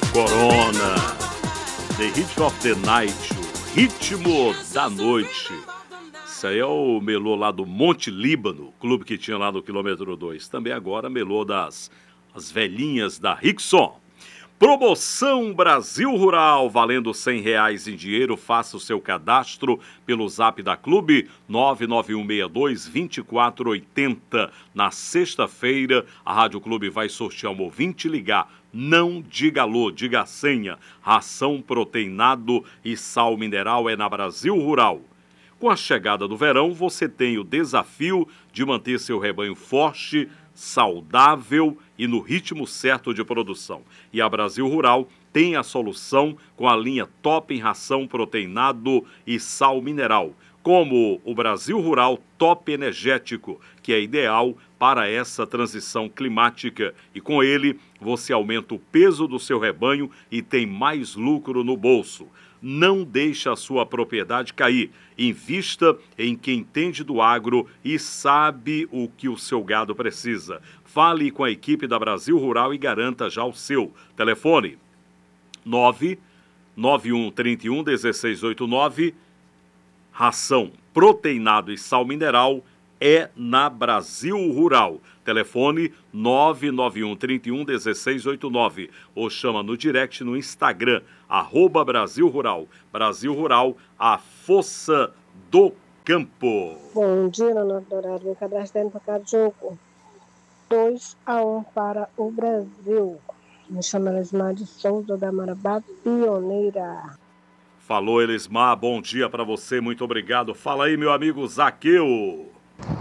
Corona, The Hit of the Night, o ritmo da noite. Isso aí é o melô lá do Monte Líbano, clube que tinha lá no quilômetro 2. Também agora melô das as velhinhas da Rickson. Promoção Brasil Rural, valendo R$100 em dinheiro. Faça o seu cadastro pelo zap da Clube, 99162-2480. Na sexta-feira, a Rádio Clube vai sortear um ouvinte ligar. Não diga alô, diga a senha. Ração proteinado e sal mineral é na Brasil Rural. Com a chegada do verão, você tem o desafio de manter seu rebanho forte, saudável e no ritmo certo de produção. E a Brasil Rural tem a solução com a linha Top em ração proteinado e sal mineral, como o Brasil Rural Top Energético, que é ideal para essa transição climática. E com ele, você aumenta o peso do seu rebanho e tem mais lucro no bolso. Não deixe a sua propriedade cair. Invista em quem entende do agro e sabe o que o seu gado precisa. Fale com a equipe da Brasil Rural e garanta já o seu. Telefone 99131-1689. Ração proteinado e sal mineral é na Brasil Rural. Telefone 99131-1689 ou chama no direct no Instagram, @Brasil Rural. Brasil Rural, a força do campo. Bom dia, Leonardo Dourado. Meu cadastro para cada jogo. 2-1 para o Brasil. Me chamo Elismar de Souza, da Marabá, Pioneira. Falou, Elismar. Bom dia para você. Muito obrigado. Fala aí, meu amigo Zaqueu.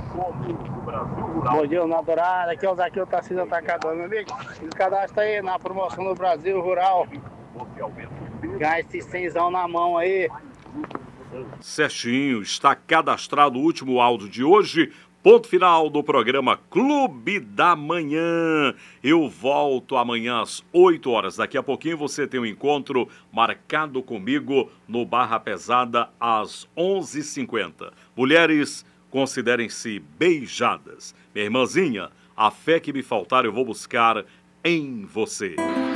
Bom dia, Leonardo Dourado. Aqui é o Zaqueu Tarcísio Atacador, meu amigo. Se cadastra aí na promoção do Brasil Rural. Ganha esse 100zão na mão aí. Certinho, está cadastrado o último áudio de hoje. Ponto final do programa Clube da Manhã. Eu volto amanhã às 8 horas. Daqui a pouquinho você tem um encontro marcado comigo no Barra Pesada às 11h50. Mulheres, considerem-se beijadas. Minha irmãzinha, a fé que me faltar eu vou buscar em você.